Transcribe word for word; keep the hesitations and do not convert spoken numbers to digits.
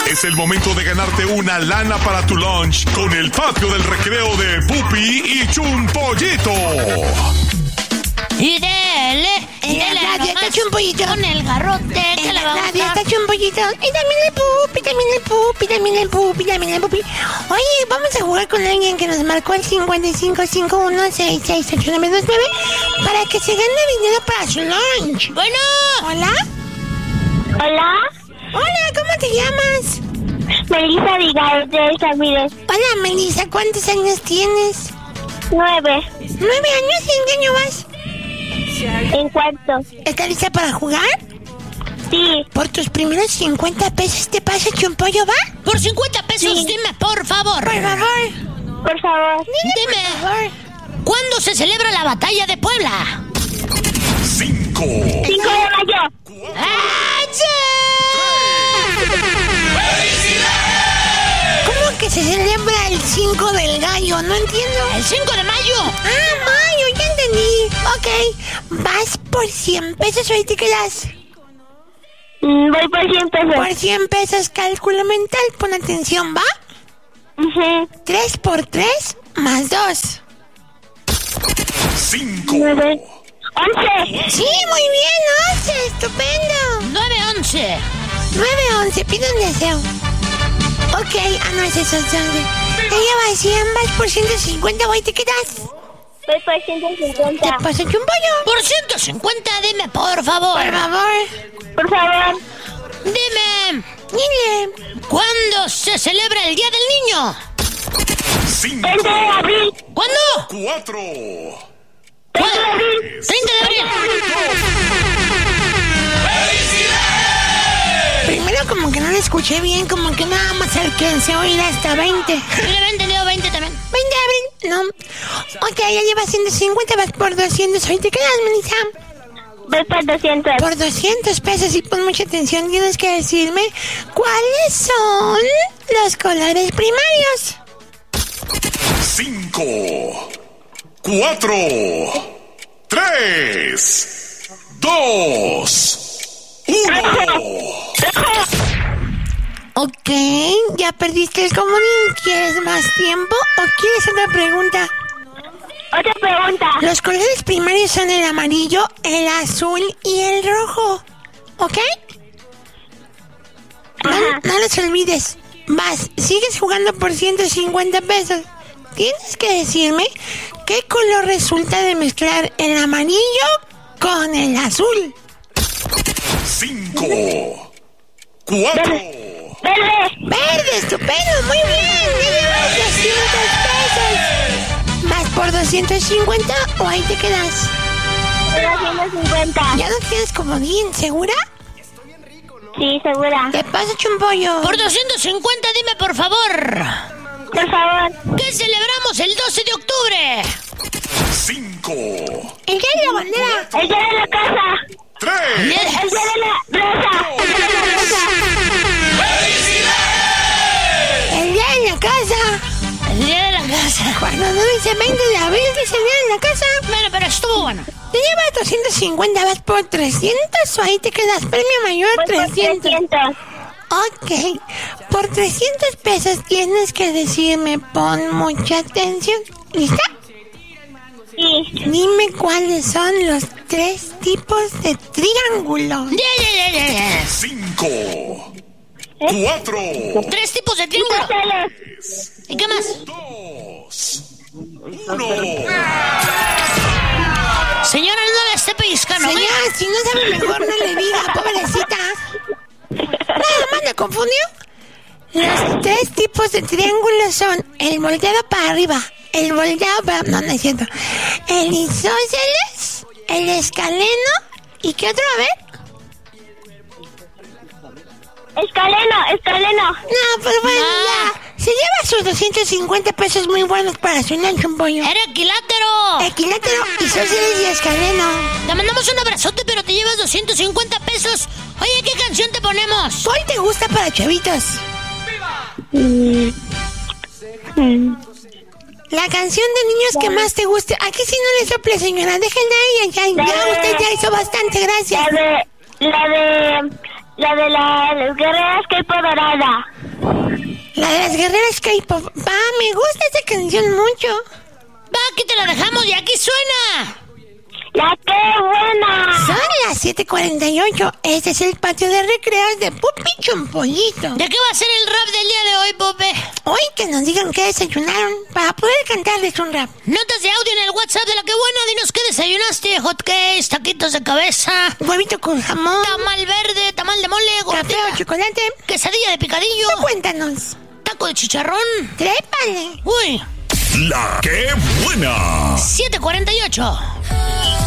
Es el momento de ganarte una lana para tu lunch con el patio del recreo de Pupi y Chumpollito. Y dele, En la radio está Chumpollito. con el garrote. que En le la vamos radio a- está Chumpollito. Y también el Pupi, también el Pupi, también el Pupi, también el Pupi. Oye, vamos a jugar con alguien que nos marcó el cincuenta y cinco cincuenta y uno sesenta y seis ochenta y nueve veintinueve para que se gane dinero para su lunch. Bueno, ¿Hola? Hola, Hola, ¿cómo te llamas? Melissa Abigail de Ramírez. Hola, Melissa, ¿cuántos años tienes? Nueve, ¿Nueve años? ¿Y en qué año vas? en cuarto. ¿Estás lista para jugar? Sí, Por tus primeros cincuenta pesos te pasa Chumpollo, ¿va? por cincuenta pesos, Sí. dime, por favor. Por favor. por favor. Dime, Por favor. ¿cuándo se celebra la batalla de Puebla? Cinco. cinco de mayo. ¿Cómo que se celebra el cinco del gallo? No entiendo. El cinco de mayo. Ah, mayo, ya entendí. Ok, vas por cien pesos, ahí te quedas. Mm, voy por cien pesos. Por cien pesos, cálculo mental, pon atención, ¿va? Ujú. tres por tres más dos. Cinco. Nueve. Once. Sí, muy bien, once, estupendo. nueve once. nueve once, pide un deseo. Ok, ah, no es eso, entonces. Ella va cien, vas por ciento cincuenta, ahí te quedas. Voy por ciento ¿Qué cincuenta. pasa, Chumpollo? Por ciento cincuenta, dime, por favor. Por favor, Por favor. Dime, dile. ¿cuándo se celebra el Día del Niño? Cinco. treinta de abril. ¿Cuándo? Cuatro. treinta de abril. treinta de abril. Primero como que no le escuché bien, como que nada más alcancé a oír hasta veinte. Yo le había entendido veinte también. veinte de abril, no. Ok, ya llevas ciento cincuenta, vas por doscientos. Ahí te quedas, Melissa. Voy por doscientos. Por doscientos pesos y pon mucha atención, tienes que decirme cuáles son los colores primarios. Cinco. Cuatro. Tres. Dos. Uno. Ok, ya perdiste el comodín. ¿Quieres más tiempo o quieres otra pregunta? Otra pregunta. Los colores primarios son el amarillo, el azul y el rojo. ¿Ok? No, Ajá. no los olvides. Vas, sigues jugando por ciento cincuenta pesos. Tienes que decirme qué color resulta de mezclar el amarillo con el azul. Cinco. Cuatro. Verde. Verde, estupendo, muy bien. Ya llevas doscientos pesos. ¿Vas por doscientos cincuenta o ahí te quedas? doscientos cincuenta. Ya no tienes comodín, ¿segura? Sí, segura. ¿Qué pasa, Chumpollo? Por doscientos cincuenta, dime, por favor. Por favor. ¿Qué celebramos el doce de octubre? Cinco. El día de la bandera. El día de la casa. Tres. El día de la rosa. El día de la rosa. El día de la casa. El día de la casa. Cuando no dice veinte de abril, dice el día de la casa. Bueno, pero estuvo bueno. Te llevas doscientos cincuenta, vas por trescientos o ahí te quedas. Premio mayor, Voy por trescientos. trescientos. Ok, por trescientos pesos tienes que decirme, pon mucha atención. ¿Lista? Sí. Dime cuáles son los tres tipos de triángulo. Ya, ya, ya, ya, ya. Cinco. Cuatro. Tres tipos de triángulo. Pasteles. ¿Y qué más? Dos. Uno. Señora, no la esté pellizcando, ¿eh? Señora, si no sabe mejor no le diga, pobrecita. Nada más le confundió. Los tres tipos de triángulos son el volteado para arriba, el volteado para... No, no es cierto. El isósceles, el escaleno y ¿qué otro? A ver. Escaleno, escaleno. No, pues bueno, Ah. ya. Se lleva sus doscientos cincuenta pesos muy buenos para su lunch, un pollo. Era equilátero. Equilátero, isósceles y escaleno. Te mandamos un abrazote, pero te llevas doscientos cincuenta pesos. Oye, ¿qué canción te ponemos? ¿Cuál te gusta para chavitos? La canción de niños que más te guste. Aquí sí no le sople, señora. Déjenla ahí. Ya, ya usted ya hizo bastante, gracias. La de... La de... La de la- las guerreras que hay por dorada. La de las guerreras K-pop. Va, me gusta esa canción mucho. Va, aquí te la dejamos y aquí suena. La que buena. Son las siete cuarenta y ocho. Este es el patio de recreos de Pupi Chompollito. ¿De qué va a ser el rap del día de hoy, Pupi? Hoy que nos digan qué desayunaron para poder cantarles un rap. Notas de audio en el WhatsApp de La Que Buena. Dinos qué desayunaste. Hot cakes, taquitos de cabeza, Huevito con jamón, tamal verde, tamal de mole, café gordita, o chocolate. quesadilla de picadillo, Tú cuéntanos. taco de chicharrón. Trépale. Uy, La que buena. siete cuarenta y ocho.